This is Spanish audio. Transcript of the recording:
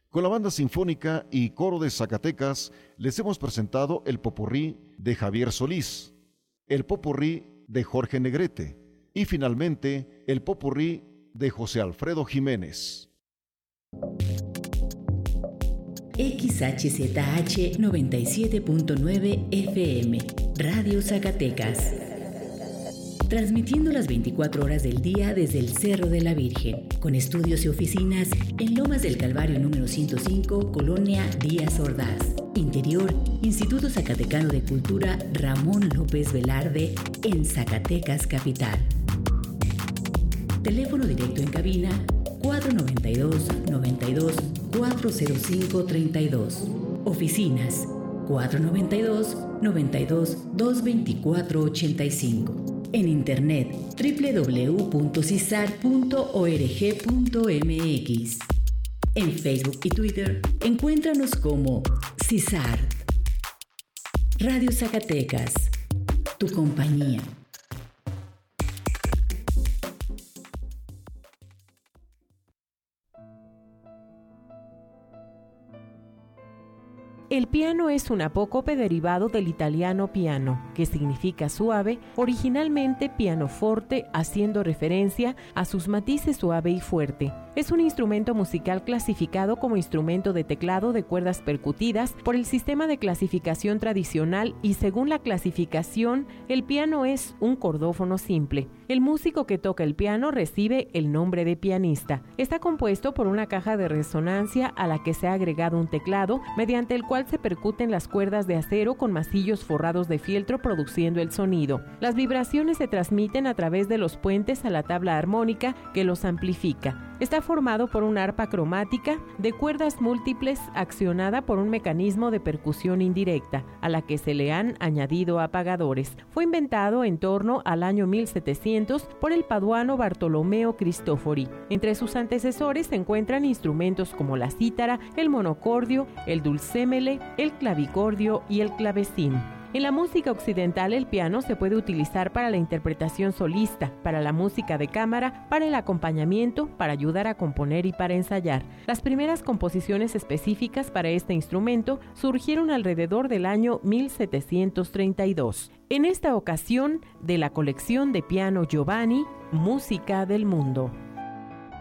Con la Banda Sinfónica y Coro de Zacatecas les hemos presentado el popurrí de Javier Solís, el popurrí de Jorge Negrete y finalmente el popurrí de José Alfredo Jiménez. XHZH 97.9 FM, Radio Zacatecas. Transmitiendo las 24 horas del día desde el Cerro de la Virgen, con estudios y oficinas en Lomas del Calvario número 105, Colonia Díaz Ordaz. Interior, Instituto Zacatecano de Cultura Ramón López Velarde, en Zacatecas Capital. Teléfono directo en cabina 492-92-405-32. Oficinas 492-92-224-85. En internet www.cisar.org.mx. En Facebook y Twitter encuéntranos como CISAR. Radio Zacatecas, tu compañía. El piano es un apócope derivado del italiano piano, que significa suave, originalmente pianoforte, haciendo referencia a sus matices suave y fuerte. Es un instrumento musical clasificado como instrumento de teclado de cuerdas percutidas por el sistema de clasificación tradicional y según la clasificación, el piano es un cordófono simple. El músico que toca el piano recibe el nombre de pianista. Está compuesto por una caja de resonancia a la que se ha agregado un teclado, mediante el cual se percuten las cuerdas de acero con masillos forrados de fieltro produciendo el sonido. Las vibraciones se transmiten a través de los puentes a la tabla armónica que los amplifica. Está formado por una arpa cromática de cuerdas múltiples accionada por un mecanismo de percusión indirecta, a la que se le han añadido apagadores. Fue inventado en torno al año 1700 por el paduano Bartolomeo Cristofori. Entre sus antecesores se encuentran instrumentos como la cítara, el monocordio, el dulcémele, el clavicordio y el clavecín. En la música occidental, el piano se puede utilizar para la interpretación solista, para la música de cámara, para el acompañamiento, para ayudar a componer y para ensayar. Las primeras composiciones específicas para este instrumento surgieron alrededor del año 1732. En esta ocasión, de la colección de piano Giovanni, Música del Mundo.